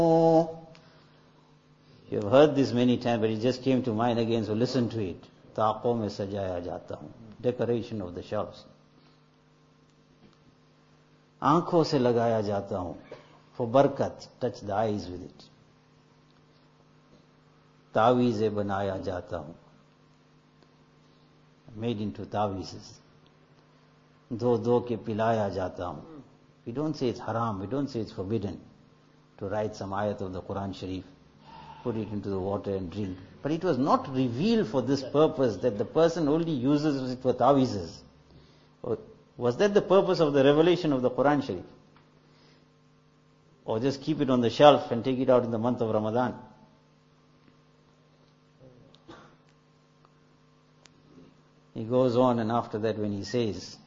You have heard this many times, but it just came to mind again, so listen to it. ताक़ों में सजाया जाता हूँ. Decoration of the shelves. आंखों से लगाया जाता हूँ. For बरकत, touch the eyes with it. तावीज़ें बनाया जाता हूँ. Made into तावीज़es. दो के पिलाया जाता हूँ. We don't say it's haram, we don't say it's forbidden to write some ayat of the Quran Sharif, put it into the water and drink. But it was not revealed for this purpose, that the person only uses it for ta'wizes. Was that the purpose of the revelation of the Quran Sharif? Or just keep it on the shelf and take it out in the month of Ramadan? He goes on, and after that when he says,